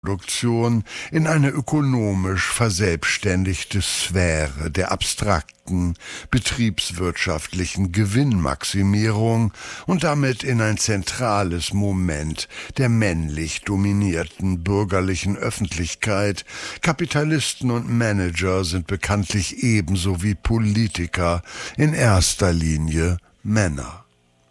Produktion in eine ökonomisch verselbstständigte Sphäre der abstrakten, betriebswirtschaftlichen Gewinnmaximierung und damit in ein zentrales Moment der männlich dominierten bürgerlichen Öffentlichkeit. Kapitalisten und Manager sind bekanntlich ebenso wie Politiker in erster Linie Männer.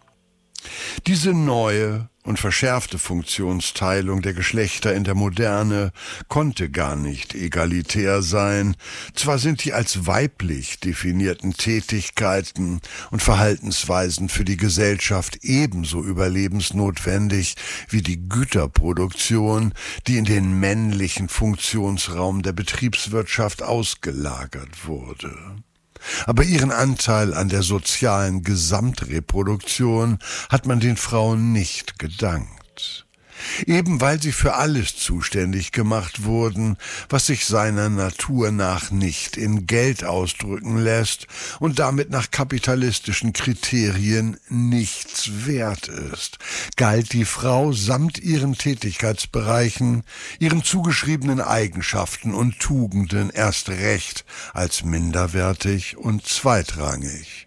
Diese neue und verschärfte Funktionsteilung der Geschlechter in der Moderne konnte gar nicht egalitär sein. Zwar sind die als weiblich definierten Tätigkeiten und Verhaltensweisen für die Gesellschaft ebenso überlebensnotwendig wie die Güterproduktion, die in den männlichen Funktionsraum der Betriebswirtschaft ausgelagert wurde. Aber ihren Anteil an der sozialen Gesamtreproduktion hat man den Frauen nicht gedankt. Eben weil sie für alles zuständig gemacht wurden, was sich seiner Natur nach nicht in Geld ausdrücken lässt und damit nach kapitalistischen Kriterien nichts wert ist, galt die Frau samt ihren Tätigkeitsbereichen, ihren zugeschriebenen Eigenschaften und Tugenden erst recht als minderwertig und zweitrangig.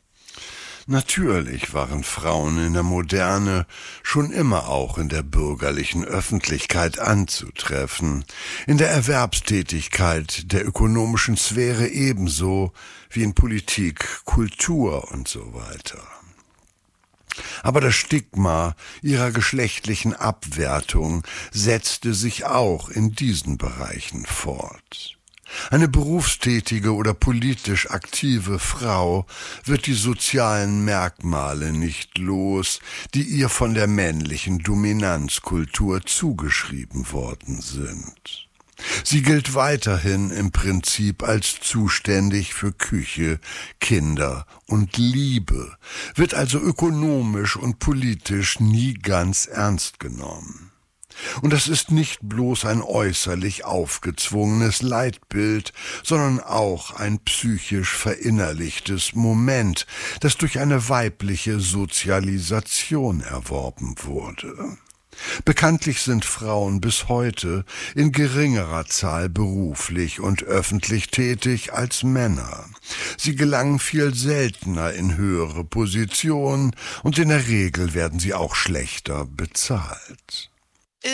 Natürlich waren Frauen in der Moderne schon immer auch in der bürgerlichen Öffentlichkeit anzutreffen, in der Erwerbstätigkeit der ökonomischen Sphäre ebenso wie in Politik, Kultur und so weiter. Aber das Stigma ihrer geschlechtlichen Abwertung setzte sich auch in diesen Bereichen fort. Eine berufstätige oder politisch aktive Frau wird die sozialen Merkmale nicht los, die ihr von der männlichen Dominanzkultur zugeschrieben worden sind. Sie gilt weiterhin im Prinzip als zuständig für Küche, Kinder und Liebe, wird also ökonomisch und politisch nie ganz ernst genommen. Und das ist nicht bloß ein äußerlich aufgezwungenes Leitbild, sondern auch ein psychisch verinnerlichtes Moment, das durch eine weibliche Sozialisation erworben wurde. Bekanntlich sind Frauen bis heute in geringerer Zahl beruflich und öffentlich tätig als Männer. Sie gelangen viel seltener in höhere Positionen und in der Regel werden sie auch schlechter bezahlt.